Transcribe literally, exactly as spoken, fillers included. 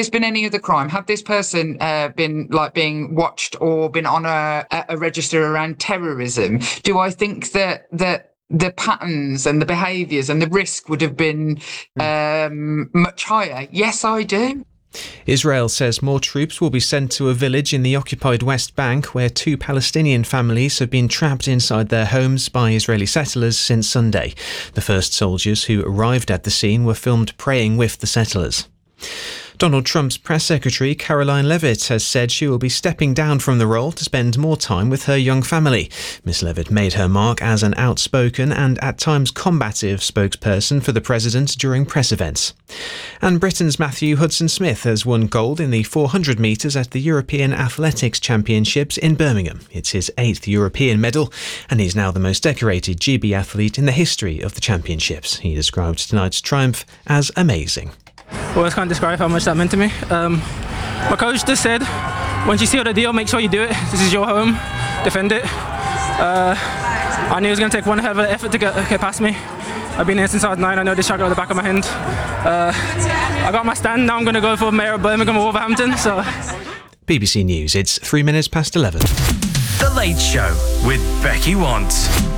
this been any other crime, had this person uh, been like being watched or been on a, a register around terrorism, do I think that that the patterns and the behaviours and the risk would have been um, much higher? Yes, I do. Israel says more troops will be sent to a village in the occupied West Bank where two Palestinian families have been trapped inside their homes by Israeli settlers since Sunday. The first soldiers who arrived at the scene were filmed praying with the settlers. Donald Trump's press secretary, Caroline Leavitt, has said she will be stepping down from the role to spend more time with her young family. Miss Leavitt made her mark as an outspoken and at times combative spokesperson for the president during press events. And Britain's Matthew Hudson-Smith has won gold in the four hundred metres at the European Athletics Championships in Birmingham. It's his eighth European medal, and he's now the most decorated G B athlete in the history of the championships. He described tonight's triumph as amazing. Words can't describe how much that meant to me. Um, my coach just said, once you seal the deal, make sure you do it. This is your home. Defend it. Uh, I knew it was going to take one hell of an effort to get, get past me. I've been here since I was nine. I know this shot got at the back of my hand. Uh, I got my stand. Now I'm going to go for Mayor of Birmingham or Wolverhampton. So. B B C News, it's three minutes past eleven. The Late Show with Becky Want.